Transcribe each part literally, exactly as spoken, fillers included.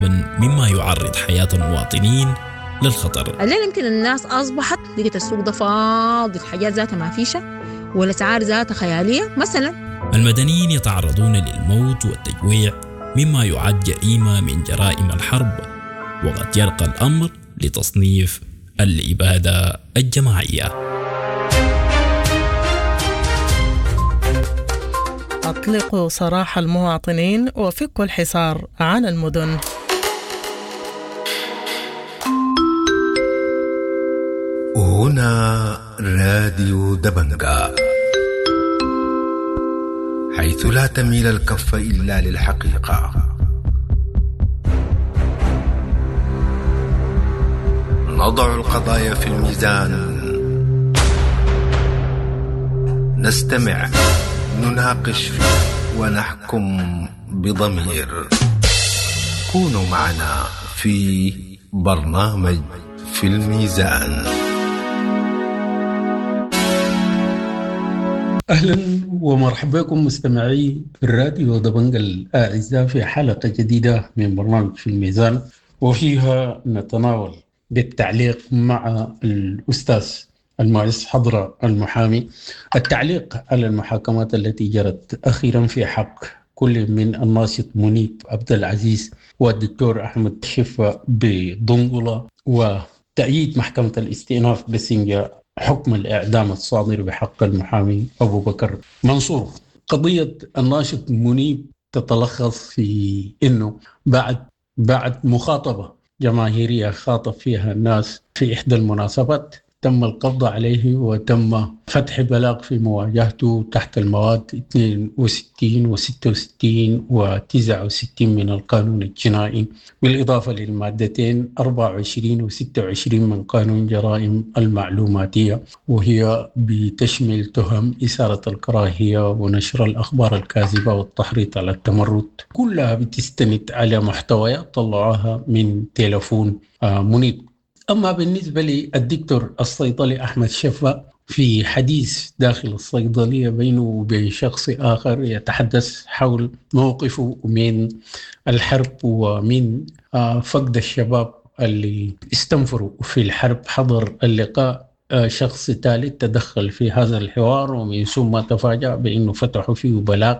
مما يعرض حياة المواطنين للخطر. الليل يمكن الناس أصبحت لقيت السوق ده فاضي، الحاجات ذاتها ما فيشة والأسعار ذاتها خيالية مثلا. المدنيين يتعرضون للموت والتجويع مما يعد جريمة من جرائم الحرب، وقد يرقى الأمر لتصنيف الإبادة الجماعية. أطلقوا سراح المواطنين وفكوا الحصار عن المدن. هنا راديو دبنجا، حيث لا تميل الكف إلا للحقيقة. نضع القضايا في الميزان، نستمع، نناقش ونحكم بضمير. كونوا معنا في برنامج في الميزان. أهلا ومرحبا بكم مستمعي الراديو دبنجا الأعزاء في حلقة جديدة من برنامج في الميزان، وفيها نتناول بالتعليق مع الأستاذ المعز حضرة المحامي التعليق على المحاكمات التي جرت أخيرا في حق كل من الناشط منيب عبد العزيز والدكتور أحمد شفا بضنقلة، وتأييد محكمة الاستئناف بسنجا حكم الإعدام الصادر بحق المحامي أبو بكر منصور. قضية الناشط منيب تتلخص في أنه بعد بعد مخاطبة جماهيرية خاطب فيها الناس في إحدى المناسبات تم القبض عليه وتم فتح بلاغ في مواجهته تحت المواد اثنين وستين وستة وستين وتسعة وستين من القانون الجنائي، بالإضافة للمادتين أربعة وعشرين وستة وعشرين من قانون جرائم المعلوماتية، وهي بتشمل تهم إثارة الكراهية ونشر الأخبار الكاذبة والتحريض على التمرد، كلها بتستند على محتويات طلعوها من تلفون منيب. أما بالنسبة للدكتور الصيدلي أحمد شفا، في حديث داخل الصيدلية بينه وبين شخص آخر يتحدث حول موقفه من الحرب ومن فقد الشباب اللي استنفروا في الحرب. حضر اللقاء شخص ثالث تدخل في هذا الحوار، ومن ثم تفاجأ بأنه فتحوا فيه بلاغ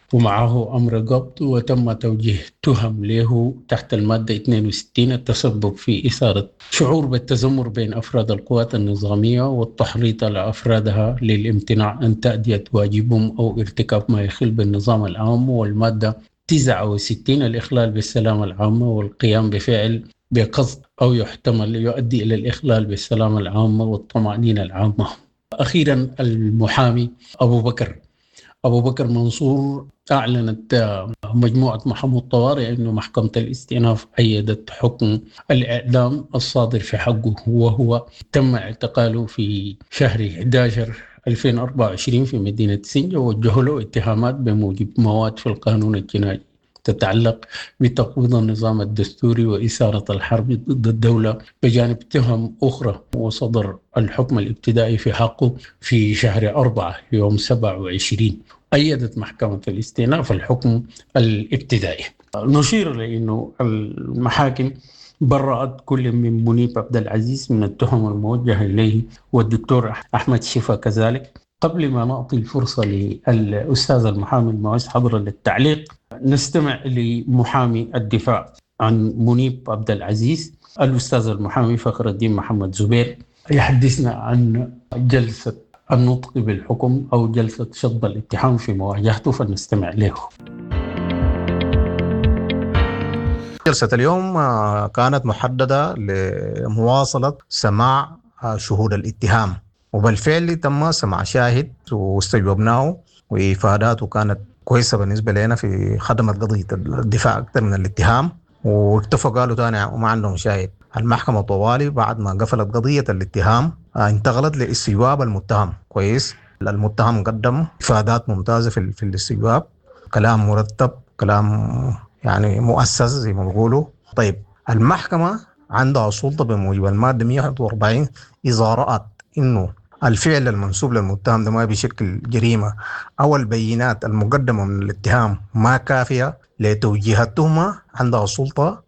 ومعه أمر قبض، وتم توجيه تهم له تحت المادة اثنين وستين التسبب في إثارة شعور بالتذمر بين أفراد القوات النظامية والتحريض على أفرادها للامتناع عن تأدية واجبهم أو ارتكاب ما يخل بالنظام العام، والمادة تسعة وستين الإخلال بالسلامة العامة والقيام بفعل بقصد أو يحتمل يؤدي إلى الإخلال بالسلامة العامة والطمأنينة العامة. أخيرا المحامي أبو بكر أبو بكر منصور أعلنت مجموعة محامو الطوارئ أنه محكمة الاستئناف أيدت حكم الإعدام الصادر في حقه، وهو تم اعتقاله في شهر أحد عشر ألفين وأربعة وعشرين في مدينة سنجا، ووجه له اتهامات بموجب مواد في القانون الجنائي تتعلق بتقويض النظام الدستوري وإثارة الحرب ضد الدولة، بجانب تهم أخرى. وصدر الحكم الابتدائي في حقه في شهر أربعة يوم سبعة وعشرين. أيدت محكمة الاستئناف الحكم الابتدائي. نشير لأنه المحاكم برأت كل من منيب عبد العزيز من التهم الموجهة إليه والدكتور أحمد شفا كذلك. قبل ما نعطي الفرصة للأستاذ المحامي المعز حضرة للتعليق، نستمع لمحامي الدفاع عن منيب عبد العزيز الأستاذ المحامي فخر الدين محمد زبير يحدثنا عن جلسة النطق بالحكم أو جلسة شطب الاتهام في مواجهته، فنستمع له. جلسة اليوم كانت محددة لمواصلة سماع شهود الاتهام، وبالفعل تم سماع شاهد واستجوبناه، وإفاداته كانت كويسة بالنسبة لنا في خدمة قضية الدفاع أكثر من الاتهام، واتفقوا قالوا تاني وما عندهم شاهد. المحكمة طوالي بعد ما قفلت قضية الاتهام انتقلت لاستجواب المتهم. كويس، المتهم قدم إفادات ممتازة في, في الاستجواب، كلام مرتب، كلام يعني مؤسس زي ما بيقولوا. طيب المحكمة عندها سلطة بموجب المادة مئة وواحد وأربعين إذا رأت إنه الفعل المنسوب للمتهم ده ما بشكل جريمة أو البينات المقدمة من الاتهام ما كافية لتوجيه التهمة، عندها سلطة